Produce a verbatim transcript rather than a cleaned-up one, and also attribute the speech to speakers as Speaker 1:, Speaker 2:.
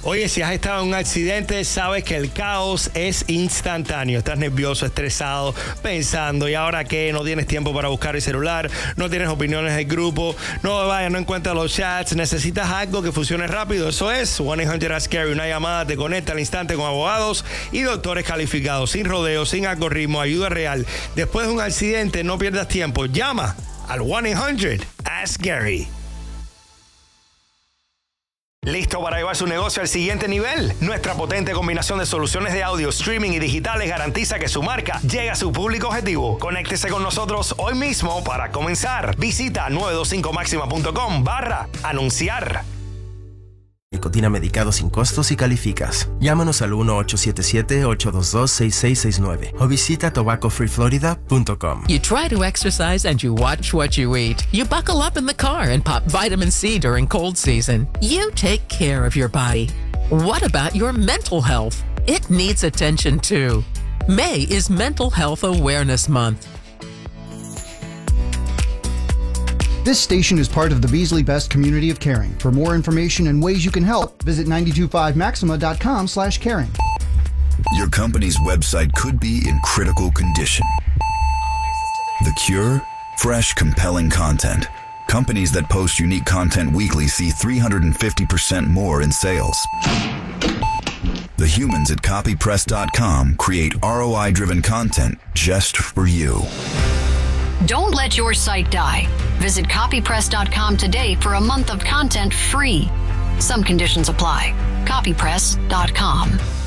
Speaker 1: Oye, si has estado en un accidente, sabes que el caos es instantáneo. Estás nervioso, estresado, pensando, ¿y ahora qué? No tienes tiempo para buscar el celular, no tienes opiniones del grupo, no vayas, no encuentras los chats, necesitas algo que funcione rápido. Eso es one eight hundred ask Gary. Una llamada te conecta al instante con abogados y doctores calificados, sin rodeos, sin algoritmo, ayuda real. Después de un accidente, no pierdas tiempo. Llama al one eight hundred ask Gary. ¿Listo para llevar su negocio al siguiente nivel? Nuestra potente combinación de soluciones de audio, streaming y digitales garantiza que su marca llegue a su público objetivo. Conéctese con nosotros hoy mismo para comenzar. Visita nueve dos cinco máxima punto com barra anunciar.
Speaker 2: Nicotina medicado sin costos y calificas. Llámanos al uno ocho siete siete, ocho dos dos, seis seis seis nueve o visita tobacco free florida punto com.
Speaker 3: You try to exercise and you watch what you eat. You buckle up in the car and pop vitamin C during cold season. You take care of your body. What about your mental health? It needs attention too. May is Mental Health Awareness Month.
Speaker 4: This station is part of the Beasley Best community of caring. For more information and ways you can help, visit nine two five maxima dot com slash caring.
Speaker 5: Your company's website could be in critical condition. The cure? Fresh, compelling content. Companies that post unique content weekly see three hundred fifty percent more in sales. The humans at copy press dot com create R O I-driven content just for you.
Speaker 6: Don't let your site die. Visit copy press dot com today for a month of content free. Some conditions apply. copy press dot com.